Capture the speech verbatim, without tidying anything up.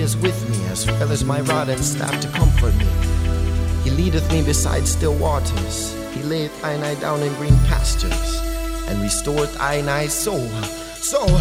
is with me, as well as my rod and staff to comfort me. He leadeth me beside still waters. He layeth I and I down in green pastures, and restoreth I and I soul. So